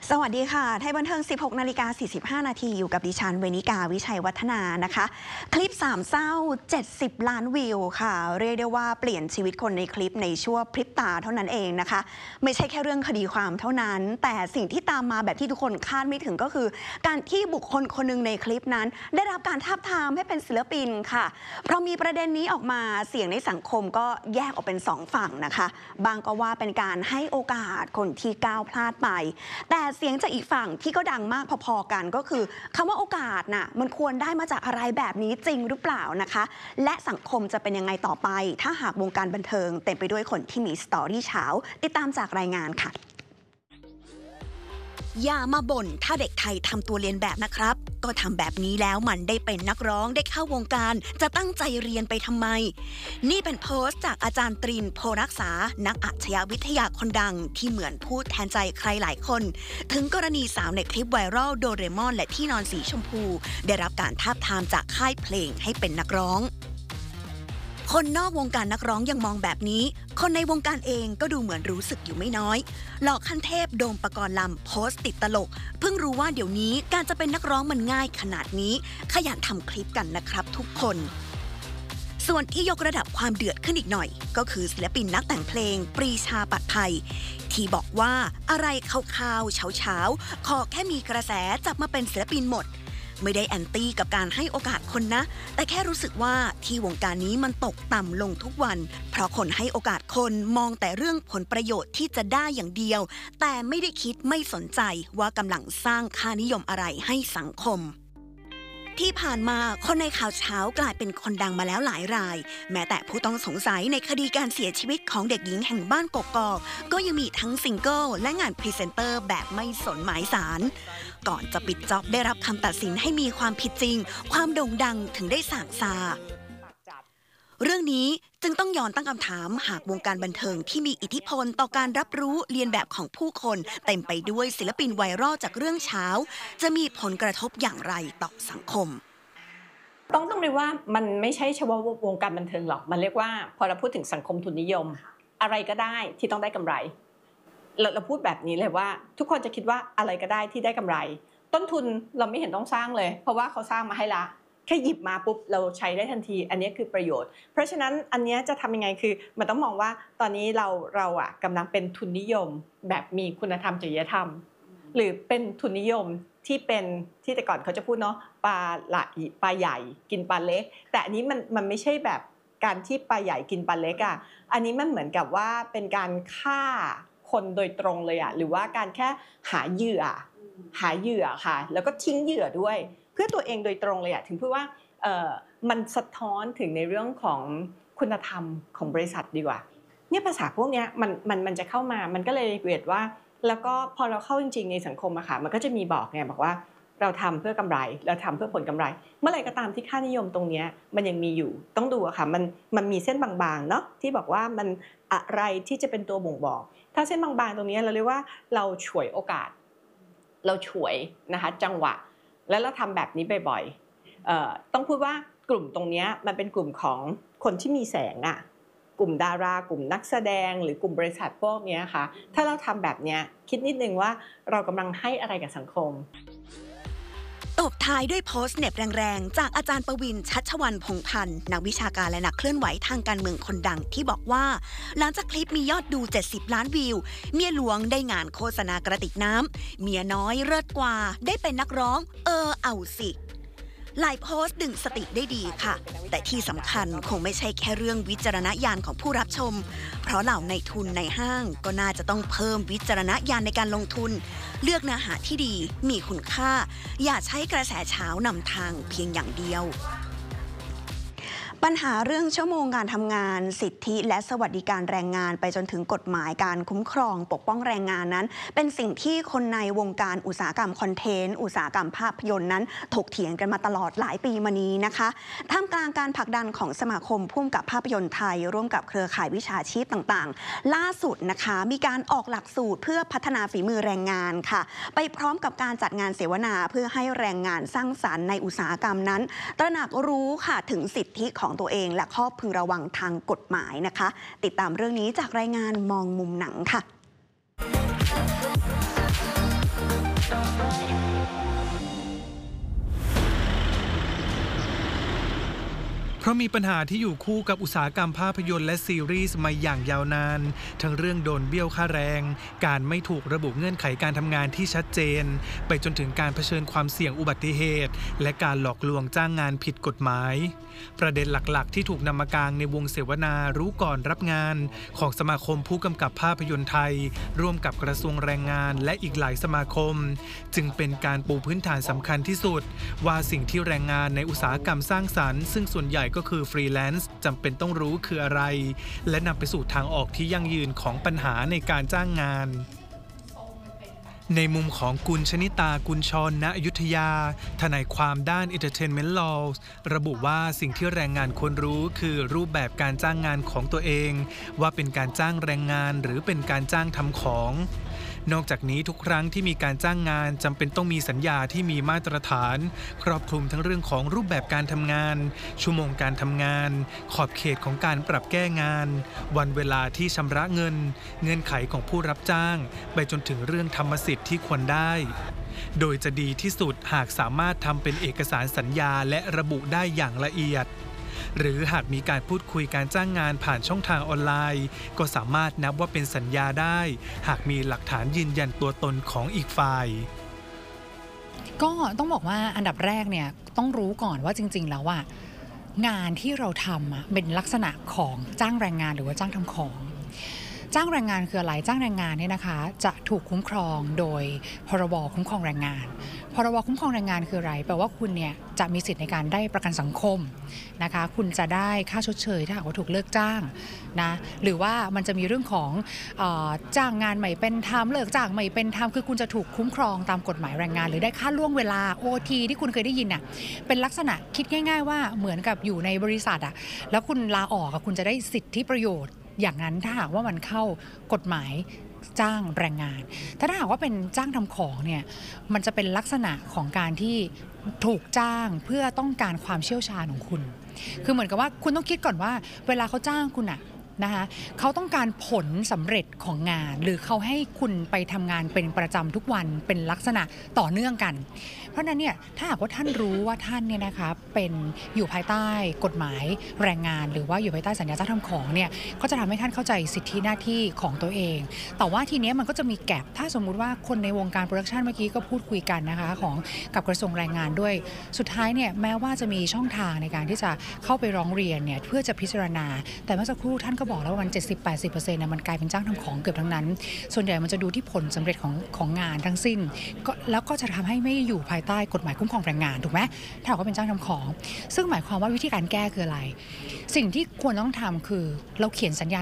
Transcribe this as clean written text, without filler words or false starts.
สวัสดีค่ะไทยบันเทิง 16:45 นาทีอยู่กับดิฉันเวนิกาวิชัยวัฒนานะคะคลิปสามเศร้า70 ล้านวิวค่ะเรียกได้ว่าเปลี่ยนชีวิตคนในคลิปในชั่วพริบตาเท่านั้นเองนะคะไม่ใช่แค่เรื่องคดีความเท่านั้นแต่สิ่งที่ตามมาแบบที่ทุกคนคาดไม่ถึงก็คือการที่บุคคลคนหนึ่งในคลิปนั้นได้รับการทาบทามให้เป็นศิลปินค่ะเพราะมีประเด็นนี้ออกมาเสียงในสังคมก็แยกออกเป็น2 ฝั่งนะคะบางก็ว่าเป็นการให้โอกาสคนที่ก้าวพลาดไปแต่เสียงจากอีกฝั่งที่ก็ดังมากพอๆกันก็คือคำว่าโอกาสน่ะมันควรได้มาจากอะไรแบบนี้จริงหรือเปล่านะคะและสังคมจะเป็นยังไงต่อไปถ้าหากวงการบันเทิงเต็มไปด้วยคนที่มีสตอรี่เช้าติดตามจากรายงานค่ะอย่ามาบ่นถ้าเด็กไทยทำตัวเรียนแบบนะครับก็ทำแบบนี้แล้วมันได้เป็นนักร้องได้เข้าวงการจะตั้งใจเรียนไปทำไมนี่เป็นโพสต์จากอาจารย์ตรินโพรักษานักอาชญาวิทยาคนดังที่เหมือนพูดแทนใจใครหลายคนถึงกรณีสาวในคลิปไวรัลโดเรมอนและที่นอนสีชมพูได้รับการทาบทามจากค่ายเพลงให้เป็นนักร้องคนนอกวงการนักร้องยังมองแบบนี้คนในวงการเองก็ดูเหมือนรู้สึกอยู่ไม่น้อยหลอกขั้นเทพโดมปกรณ์ลำโพสต์ติดตลกเพิ่งรู้ว่าเดี๋ยวนี้การจะเป็นนักร้องมันง่ายขนาดนี้ขยันทำคลิปกันนะครับทุกคนส่วนที่ยกระดับความเดือดขึ้นอีกหน่อยก็คือศิลปินนักแต่งเพลงปรีชาปัตไพที่บอกว่าอะไรข่าวเช้าขอแค่มีกระแสจับมาเป็นศิลปินหมดไม่ได้แอนตี้กับการให้โอกาสคนนะแต่แค่รู้สึกว่าที่วงการนี้มันตกต่ำลงทุกวันเพราะคนให้โอกาสคนมองแต่เรื่องผลประโยชน์ที่จะได้อย่างเดียวแต่ไม่ได้คิดไม่สนใจว่ากำลังสร้างค่านิยมอะไรให้สังคมที่ผ่านมาคนในข่าวเช้ากลายเป็นคนดังมาแล้วหลายรายแม้แต่ผู้ต้องสงสัยในคดีการเสียชีวิตของเด็กหญิงแห่งบ้านกกอกก็ยังมีทั้งซิงเกิลและงานพรีเซนเตอร์แบบไม่สนหมายสารก่อนจะปิดจ็อบได้รับคำตัดสินให้มีความผิดจริงความโด่งดังถึงได้ส่างซาเรื่องนี้จึงต้องย้อนตั้งคำถามหากวงการบันเทิงที่มีอิทธิพลต่อการรับรู้เรียนแบบของผู้คนเต็มไปด้วยศิลปินไวรัลจากเรื่องเช้าจะมีผลกระทบอย่างไรต่อสังคมต้องเรียกว่ามันไม่ใช่เฉพาะวงการบันเทิงหรอกมันเรียกว่าพอเราพูดถึงสังคมทุนนิยมอะไรก็ได้ที่ต้องได้กำไรเราพูดแบบนี้เลยว่าทุกคนจะคิดว่าอะไรก็ได้ที่ได้กำไรต้นทุนเราไม่เห็นต้องสร้างเลยเพราะว่าเขาสร้างมาให้ละแค่หยิบมาปุ๊บเราใช้ได้ทันทีอันนี้คือประโยชน์เพราะฉะนั้นอันนี้จะทำยังไงคือมันต้องมองว่าตอนนี้เรากำลังเป็นทุนนิยมแบบมีคุณธรรมจริยธรรมหรือเป็นทุนนิยมที่เป็นที่แต่ก่อนเขาจะพูดเนาะปลาใหญ่กินปลาเล็กแต่อันนี้มันไม่ใช่แบบการที่ปลาใหญ่กินปลาเล็กอ่ะอันนี้มันเหมือนกับว่าเป็นการฆ่าคนโดยตรงเลยอ่ะหรือว่าการแค่หาเหยื่อค่ะแล้วก็ทิ้งเหยื่อด้วยเพื่อตัวเองโดยตรงเลยอ่ะถึงพูดว่ามันสะท้อนถึงในเรื่องของคุณธรรมของบริษัทดีกว่าเนี่ยภาษาพวกนี้มันจะเข้ามามันก็เลยเกิดว่าแล้วก็พอเราเข้าจริงๆในสังคมอะค่ะมันก็จะมีบอกไงบอกว่าเราทำเพื่อกำไรเราทำเพื่อผลกำไรเมื่อไหร่ก็ตามที่ค่านิยมตรงนี้มันยังมีอยู่ต้องดูอะค่ะมันมีเส้นบางๆเนาะที่บอกว่ามันอะไรที่จะเป็นตัวบ่งบอกถ้าเส้นบางๆตรงนี้เราเรียกว่าเราฉวยโอกาสเราฉวยนะคะจังหวะแล้วเราทำแบบนี้บ่อยๆต้องพูดว่ากลุ่มตรงนี้มันเป็นกลุ่มของคนที่มีแสงอะกลุ่มดารากลุ่มนักแสดงหรือกลุ่มบริษัทพวกนี้ค่ะถ้าเราทำแบบนี้คิดนิดนึงว่าเรากำลังให้อะไรกับสังคมตบท้ายด้วยโพสต์เหน็บแรงๆจากอาจารย์ประวินชัชวรรณพงษ์พันธ์นักวิชาการและนักเคลื่อนไหวทางการเมืองคนดังที่บอกว่าหลังจากคลิปมียอดดู70 ล้านวิวเมียหลวงได้งานโฆษณากระติกน้ำเมียน้อยเลิศกว่าได้เป็นนักร้องเอาสิหลายโพสต์ดึงสติได้ดีค่ะแต่ที่สำคัญคงไม่ใช่แค่เรื่องวิจารณญาณของผู้รับชมเพราะเหล่าในทุนในห้างก็น่าจะต้องเพิ่มวิจารณญาณในการลงทุนเลือกเนื้อหาที่ดีมีคุณค่าอย่าใช้กระแสเช้านำทางเพียงอย่างเดียวปัญหาเรื่องชั่วโมงการทำงานสิทธิและสวัสดิการแรงงานไปจนถึงกฎหมายการคุ้มครองปกป้องแรงงานนั้นเป็นสิ่งที่คนในวงการอุตสาหกรรมคอนเทนต์อุตสาหกรรมภาพยนตร์นั้นถกเถียงกันมาตลอดหลายปีมานี้นะคะท่ามกลางการผลักดันของสมาคมผู้กำกับภาพยนตร์ไทยร่วมกับเครือข่ายวิชาชีพต่างๆล่าสุดนะคะมีการออกหลักสูตรเพื่อพัฒนาฝีมือแรงงานค่ะไปพร้อมกับการจัดงานเสวนาเพื่อให้แรงงานสร้างสรรค์ในอุตสาหกรรมนั้นตระหนักรู้ค่ะถึงสิทธิของตัวเองและข้อพึงระวังทางกฎหมายนะคะติดตามเรื่องนี้จากรายงานมองมุมหนังค่ะเพราะมีปัญหาที่อยู่คู่กับอุตสาหกรรมภาพยนตร์และซีรีส์มาอย่างยาวนานทั้งเรื่องโดนเบี้ยวค่าแรงการไม่ถูกระบุเงื่อนไขการทำงานที่ชัดเจนไปจนถึงการเผชิญความเสี่ยงอุบัติเหตุและการหลอกลวงจ้างงานผิดกฎหมายประเด็นหลักๆที่ถูกนำมากางในวงเสวนารู้ก่อนรับงานของสมาคมผู้กำกับภาพยนตร์ไทยร่วมกับกระทรวงแรงงานและอีกหลายสมาคมจึงเป็นการปูพื้นฐานสำคัญที่สุดว่าสิ่งที่แรงงานในอุตสาหกรรมสร้างสรรค์ซึ่งส่วนใหญ่ก็คือฟรีแลนซ์จำเป็นต้องรู้คืออะไรและนำไปสู่ทางออกที่ยั่งยืนของปัญหาในการจ้างงานในมุมของกุลชนิตากุลชรณอยุธยาทนายความด้าน Entertainment Law ระบุว่าสิ่งที่แรงงานควรรู้คือรูปแบบการจ้างงานของตัวเองว่าเป็นการจ้างแรงงานหรือเป็นการจ้างทำของนอกจากนี้ทุกครั้งที่มีการจ้างงานจำเป็นต้องมีสัญญาที่มีมาตรฐานครอบคลุมทั้งเรื่องของรูปแบบการทำงานชั่วโมงการทำงานขอบเขตของการปรับแก้งานวันเวลาที่ชำระเงินเงื่อนไขของผู้รับจ้างไปจนถึงเรื่องธรรมสิทธิ์ที่ควรได้โดยจะดีที่สุดหากสามารถทำเป็นเอกสารสัญญาและระบุได้อย่างละเอียดหรือหากมีการพูดคุยการจ้างงานผ่านช่องทางออนไลน์ก็สามารถนับว่าเป็นสัญญาได้หากมีหลักฐานยืนยันตัวตนของอีกฝ่ายก็ต้องบอกว่าอันดับแรกเนี่ยต้องรู้ก่อนว่าจริงๆแล้วงานที่เราทำเป็นลักษณะของจ้างแรงงานหรือว่าจ้างทำของจ้างแรงงานคืออะไรจ้างแรงงานเนี่ยนะคะจะถูกคุ้มครองโดยพรบคุ้มครองแรงงานพรบคุ้มครองแรงงานคืออะไรแปลว่าคุณเนี่ยจะมีสิทธิ์ในการได้ประกันสังคมนะคะคุณจะได้ค่าชดเชยถ้าหากว่าถูกเลิกจ้างนะหรือว่ามันจะมีเรื่องของจ้างงานไม่เป็นธรรมเลิกจ้างไม่เป็นธรรมคือคุณจะถูกคุ้มครองตามกฎหมายแรงงานหรือได้ค่าล่วงเวลา OT ที่คุณเคยได้ยินน่ะเป็นลักษณะคิดง่ายๆว่าเหมือนกับอยู่ในบริษัทแล้วคุณลาออกคุณจะได้สิทธิประโยชน์อย่างนั้นถ้าหากว่ามันเข้ากฎหมายจ้างแรงงานถ้าหากว่าเป็นจ้างทำของเนี่ยมันจะเป็นลักษณะของการที่ถูกจ้างเพื่อต้องการความเชี่ยวชาญของคุณคือเหมือนกับว่าคุณต้องคิดก่อนว่าเวลาเขาจ้างคุณนะคะเขาต้องการผลสำเร็จของงานหรือเขาให้คุณไปทำงานเป็นประจำทุกวันเป็นลักษณะต่อเนื่องกันเพราะนั้นเนี่ยถ้าหากว่าท่านรู้ว่าท่านเนี่ยนะคะเป็นอยู่ภายใต้กฎหมายแรงงานหรือว่าอยู่ภายใต้สัญญาจ้างทำของเนี่ยก็จะทำให้ท่านเข้าใจสิทธิหน้าที่ของตัวเองแต่ว่าทีนี้มันก็จะมีแกลบถ้าสมมุติว่าคนในวงการโปรดักชันเมื่อกี้ก็พูดคุยกันนะคะของกับกระทรวงแรงงานด้วยสุดท้ายเนี่ยแม้ว่าจะมีช่องทางในการที่จะเข้าไปร้องเรียนเนี่ยเพื่อจะพิจารณาแต่เมื่อสักครู่ท่านก็บอกแล้วว่ามัน 70-80% เนี่ยมันกลายเป็นจ้างทำของเกือบทั้งนั้นส่วนใหญ่มันจะดูที่ผลสำเร็จของงานทั้งสิ้นแล้วก็จะทำให้ไม่อยู่ภายใต้กฎหมายคุ้มครองแรงงานถูกไหมถ้าเราก็เป็นจ้างทำของซึ่งหมายความว่าวิธีการแก้คืออะไรสิ่งที่ควรต้องทำคือเราเขียนสัญญา